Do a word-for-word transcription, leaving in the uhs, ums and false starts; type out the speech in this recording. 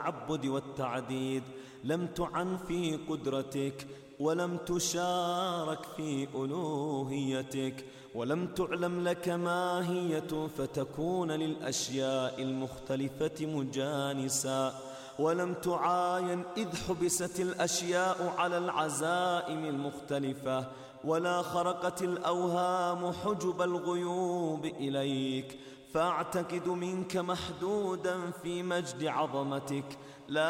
التعبد والتعديد، لم تعن في قدرتك، ولم تشارك في ألوهيتك، ولم تعلم لك ماهية فتكون للأشياء المختلفة مجانسا، ولم تعاين إذ حبست الأشياء على العزائم المختلفة، ولا خرقت الأوهام حجب الغيوب إليك، فأعتقد منك محدودا في مجد عظمتك، لا